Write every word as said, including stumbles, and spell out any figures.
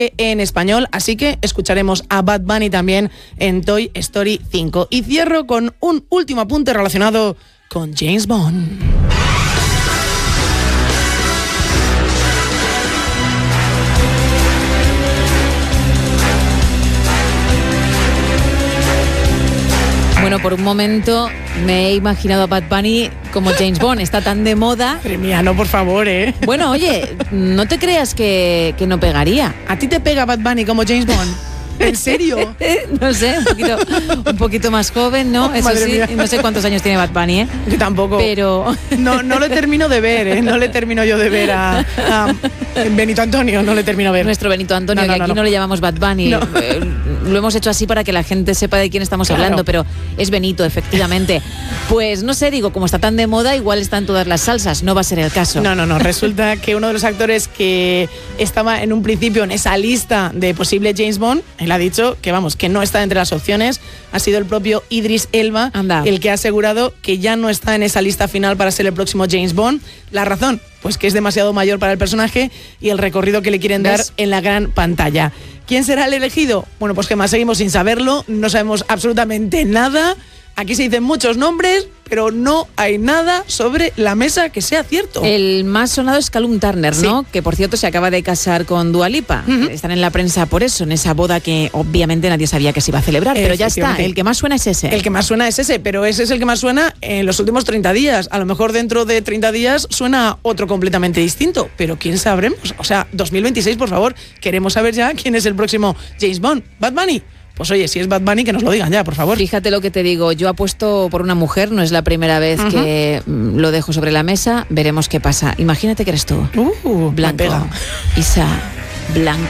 en español, así que escucharemos a Bad Bunny también en Toy Story cinco. Y cierro con un último apunte relacionado con James Bond. Bueno, por un momento me he imaginado a Bad Bunny como James Bond. Está tan de moda. Madre mía, no, por favor, ¿eh? Bueno, oye, no te creas que, que no pegaría. ¿A ti te pega Bad Bunny como James Bond? ¿En serio? No sé, un poquito, un poquito más joven, ¿no? Oh, Eso madre sí, mía. no sé cuántos años tiene Bad Bunny, ¿eh? Yo tampoco. Pero... No, no le termino de ver, ¿eh? No le termino yo de ver a, a Benito Antonio, no le termino de ver. Nuestro Benito Antonio, No, no, que no, aquí no. no le llamamos Bad Bunny. No. Eh, Lo hemos hecho así para que la gente sepa de quién estamos Claro. hablando, pero es Benito, efectivamente. Pues no sé, digo, como está tan de moda, igual está en todas las salsas. No va a ser el caso. No, no, no. Resulta que uno de los actores que estaba en un principio en esa lista de posible James Bond, él ha dicho que, vamos, que no está entre las opciones, ha sido el propio Idris Elba, Anda. el que ha asegurado que ya no está en esa lista final para ser el próximo James Bond. La razón, pues que es demasiado mayor para el personaje y el recorrido que le quieren ¿Ves? dar en la gran pantalla. ¿Quién será el elegido? Bueno, pues que más seguimos sin saberlo, no sabemos absolutamente nada. Aquí se dicen muchos nombres, pero no hay nada sobre la mesa que sea cierto. El más sonado es Callum Turner, ¿no? Sí. Que por cierto se acaba de casar con Dua Lipa. Uh-huh. Están en la prensa por eso, en esa boda que obviamente nadie sabía que se iba a celebrar, pero ya está. Efectivamente. El que más suena es ese. El que más suena es ese, pero ese es el que más suena en los últimos treinta días. A lo mejor dentro de treinta días suena otro completamente distinto, pero ¿quién sabremos? O sea, dos mil veintiséis, por favor, queremos saber ya quién es el próximo James Bond. ¿Bad Bunny? Pues oye, si es Bad Bunny, que nos lo digan ya, por favor. Fíjate lo que te digo, yo apuesto por una mujer, no es la primera vez Uh-huh. que mm, lo dejo sobre la mesa, veremos qué pasa. Imagínate que eres tú, Uh, me Blanco, pega. Isa, Blanco.